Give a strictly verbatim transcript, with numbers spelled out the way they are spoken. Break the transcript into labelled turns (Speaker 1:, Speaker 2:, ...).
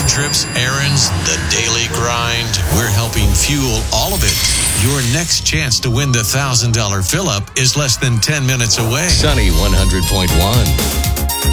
Speaker 1: trips, errands, the daily grind. We're helping fuel all of it. Your next chance to win the one thousand dollars fill-up is less than ten minutes away.
Speaker 2: Sunny one hundred point one.